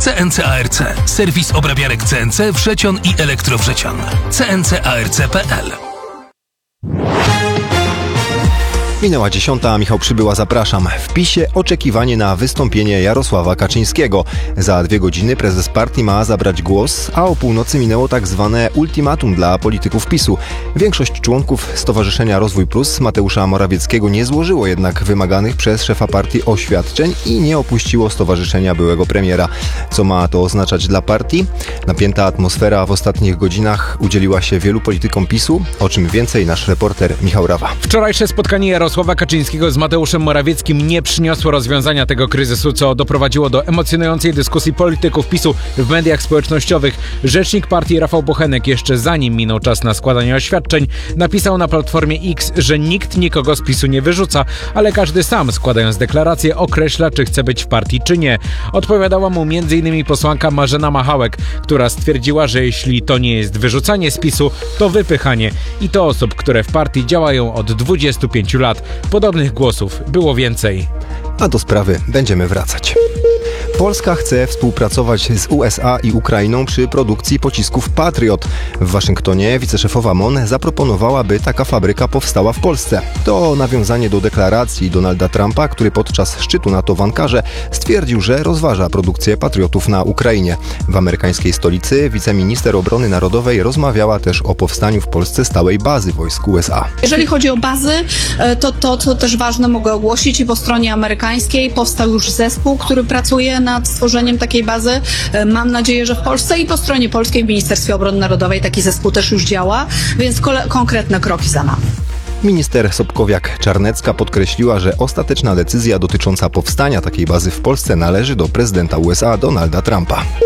CNC ARC. Serwis obrabiarek CNC, Wrzeciono i Elektrowrzeciono. cncarc.pl. Minęła 10, Michał Przybyła, zapraszam. W PiS-ie oczekiwanie na wystąpienie Jarosława Kaczyńskiego. Za 2 godziny prezes partii ma zabrać głos, a o północy minęło tak zwane ultimatum dla polityków PiS-u. Większość członków Stowarzyszenia Rozwój Plus Mateusza Morawieckiego nie złożyło jednak wymaganych przez szefa partii oświadczeń i nie opuściło stowarzyszenia byłego premiera. Co ma to oznaczać dla partii? Napięta atmosfera w ostatnich godzinach udzieliła się wielu politykom PiS-u, o czym więcej nasz reporter Michał Rawa. Wczorajsze spotkanie Jarosława Kaczyńskiego z Mateuszem Morawieckim nie przyniosło rozwiązania tego kryzysu, co doprowadziło do emocjonującej dyskusji polityków PiS-u w mediach społecznościowych. Rzecznik partii Rafał Bochenek jeszcze zanim minął czas na składanie oświadczeń, napisał na platformie X, że nikt nikogo z PiS-u nie wyrzuca, ale każdy sam, składając deklarację, określa, czy chce być w partii, czy nie. Odpowiadała mu m.in. posłanka Marzena Machałek, która stwierdziła, że jeśli to nie jest wyrzucanie z PiS-u, to wypychanie. I to osób, które w partii działają od 25 lat. Podobnych głosów było więcej. A do sprawy będziemy wracać. Polska chce współpracować z USA i Ukrainą przy produkcji pocisków Patriot. W Waszyngtonie wiceszefowa MON zaproponowała, by taka fabryka powstała w Polsce. To nawiązanie do deklaracji Donalda Trumpa, który podczas szczytu NATO w Ankarze stwierdził, że rozważa produkcję Patriotów na Ukrainie. W amerykańskiej stolicy wiceminister obrony narodowej rozmawiała też o powstaniu w Polsce stałej bazy wojsk USA. Jeżeli chodzi o bazy, to co też ważne mogę ogłosić, i po stronie amerykańskiej powstał już zespół, który pracuje nad stworzeniem takiej bazy. Mam nadzieję, że w Polsce, i po stronie polskiej w Ministerstwie Obrony Narodowej taki zespół też już działa, więc konkretne kroki za nami. Minister Sobkowiak-Czarnecka podkreśliła, że ostateczna decyzja dotycząca powstania takiej bazy w Polsce należy do prezydenta USA Donalda Trumpa.